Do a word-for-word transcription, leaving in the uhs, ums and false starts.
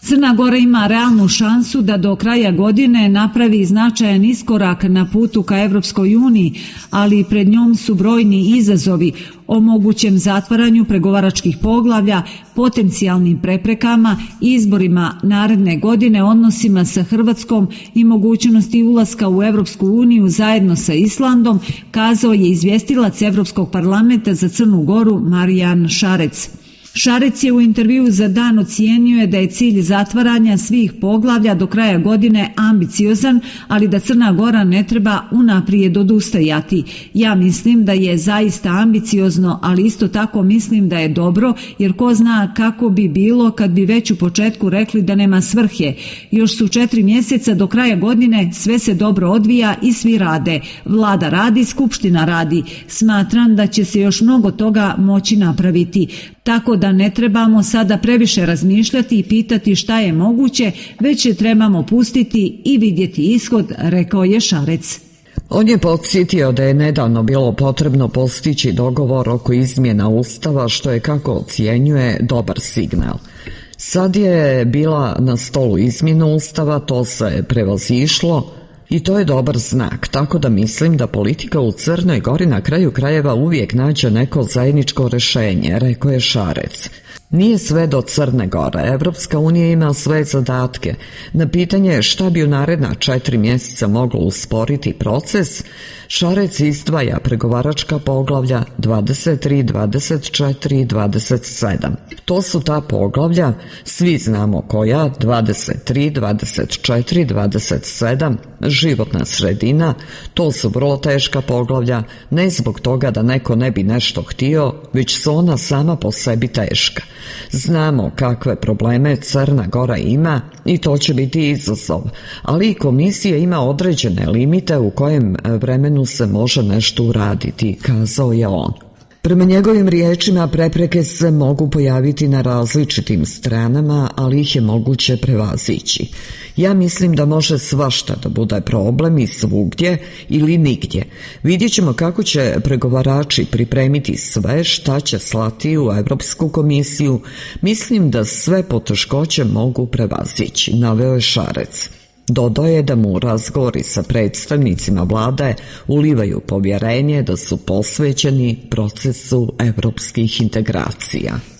Crna Gora ima realnu šansu da do kraja godine napravi značajan iskorak na putu ka Evropskoj uniji, ali pred njom su brojni izazovi o mogućem zatvaranju pregovaračkih poglavlja, potencijalnim preprekama, izborima naredne godine, odnosima sa Hrvatskom i mogućnosti ulaska u Evropsku uniju zajedno sa Islandom, kazao je izvjestilac Evropskog parlamenta za Crnu Goru Marijan Šarec. Šarec je u intervjuu za Dan ocijenio da je cilj zatvaranja svih poglavlja do kraja godine ambiciozan, ali da Crna Gora ne treba unaprijed odustajati. Ja mislim da je zaista ambiciozno, ali isto tako mislim da je dobro, jer ko zna kako bi bilo kad bi već u početku rekli da nema svrhe. Još su četiri mjeseca do kraja godine, sve se dobro odvija i svi rade. Vlada radi, Skupština radi. Smatram da će se još mnogo toga moći napraviti. Tako da ne trebamo sada previše razmišljati i pitati šta je moguće, već je trebamo pustiti i vidjeti ishod, rekao je Šarec. On je podsjetio da je nedavno bilo potrebno postići dogovor oko izmjena Ustava, što je, kako ocjenjuje, dobar signal. Sad je bila na stolu izmjena Ustava, to se prevazišlo i to je dobar znak, tako da mislim da politika u Crnoj Gori na kraju krajeva uvijek nađe neko zajedničko rješenje, rekao je Šarec. Nije sve do Crne Gore, Evropska unija ima svoje zadatke. Na pitanje šta bi u naredna četiri mjeseca moglo usporiti proces, Šarec izdvaja pregovaračka poglavlja dvadeset tri, dvadeset četiri i dvadeset sedam. To su ta poglavlja, svi znamo koja, dvadeset tri, dvadeset četiri, dvadeset sedam, životna sredina, to su vrlo teška poglavlja, ne zbog toga da neko ne bi nešto htio, već su ona sama po sebi teška. Znamo kakve probleme Crna Gora ima i to će biti izazov, ali i komisija ima određene limite u kojem vremenu se može nešto uraditi, kazao je on. Prema njegovim riječima prepreke se mogu pojaviti na različitim stranama, ali ih je moguće prevazići. Ja mislim da može svašta da bude problem i svugdje ili nigdje. Vidjet ćemo kako će pregovarači pripremiti sve, šta će slati u Evropsku komisiju. Mislim da sve poteškoće mogu prevazići, naveo je Šarec. Dodao je da mu razgovori sa predstavnicima vlade ulivaju povjerenje da su posvećeni procesu evropskih integracija.